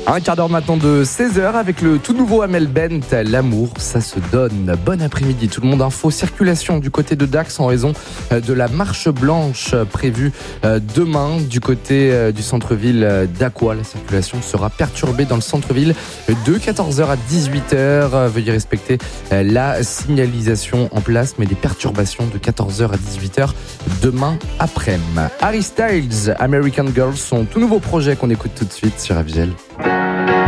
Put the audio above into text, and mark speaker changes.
Speaker 1: Un quart d'heure maintenant de 16h avec le tout nouveau Amel Bent, L'amour, ça se donne. Bon après-midi, tout le monde info. Circulation du côté de Dax en raison de la marche blanche prévue demain du côté du centre-ville d'Aqua. La circulation sera perturbée dans le centre-ville de 14h à 18h. Veuillez respecter la signalisation en place, mais des perturbations de 14h à 18h demain après-midi. Harry Styles, American Girl, son tout nouveau projet qu'on écoute tout de suite sur FGL.